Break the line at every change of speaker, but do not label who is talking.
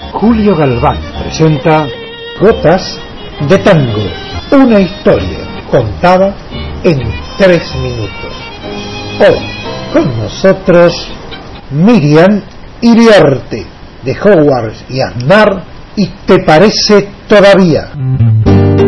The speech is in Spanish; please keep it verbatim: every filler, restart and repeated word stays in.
Julio Galván presenta Gotas de Tango, una historia contada en tres minutos. Hoy con nosotros Miriam Iriarte de Hogwarts y Aznar y Te parece todavía.